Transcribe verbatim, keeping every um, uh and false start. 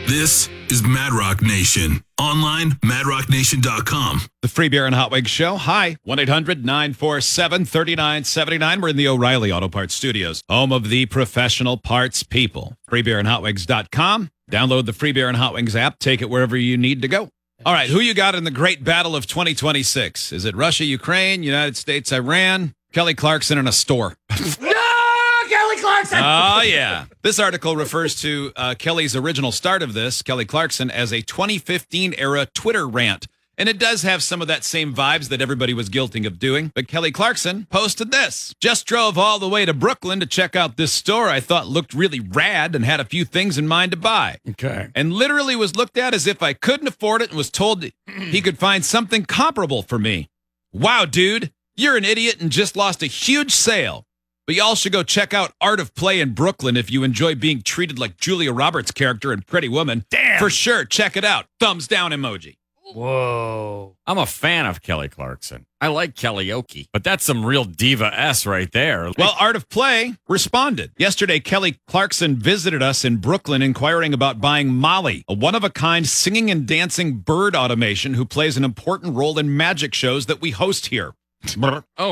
This is Mad Rock Nation. Online, mad rock nation dot com. The Free Beer and Hot Wings Show. Hi, one eight hundred nine four seven three nine seven nine. We're in the O'Reilly Auto Parts Studios, home of the professional parts people. free beer and hot wings dot com. Download the Free Beer and Hot Wings app. Take it wherever you need to go. All right, who you got in the great battle of twenty twenty-six? Is it Russia, Ukraine, United States, Iran? Kelly Clarkson in a store. Kelly Clarkson! Oh, yeah. This article refers to uh, Kelly's original start of this, Kelly Clarkson, as a twenty fifteen era Twitter rant. And it does have some of that same vibes that everybody was guilty of doing. But Kelly Clarkson posted this. Just drove all the way to Brooklyn to check out this store I thought looked really rad and had a few things in mind to buy. Okay. And literally was looked at as if I couldn't afford it and was told he could find something comparable for me. Wow, dude, you're an idiot and just lost a huge sale. But y'all should go check out Art of Play in Brooklyn if you enjoy being treated like Julia Roberts' character in Pretty Woman. Damn. For sure, check it out. Thumbs down emoji. Whoa. I'm a fan of Kelly Clarkson. I like karaoke, but that's some real diva-S right there. Well, Art of Play responded. Yesterday, Kelly Clarkson visited us in Brooklyn inquiring about buying Molly, a one-of-a-kind singing and dancing bird automation who plays an important role in magic shows that we host here. Oh.